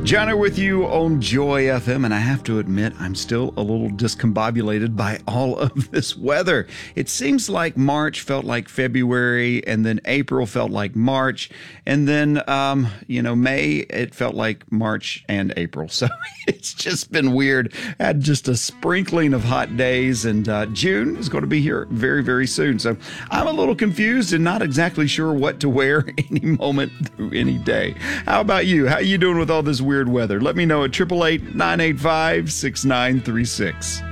Johnny with you on Joy FM, and I have to admit, I'm still a little discombobulated by all of this weather. It seems like March felt like February, and then April felt like March, and then, May, it felt like March and April. So it's just been weird. Had just a sprinkling of hot days, and June is going to be here very, very soon. So I'm a little confused and not exactly sure what to wear any moment through any day. How about you? How you doing with all this weird weather? Let me know at 888-985-6936.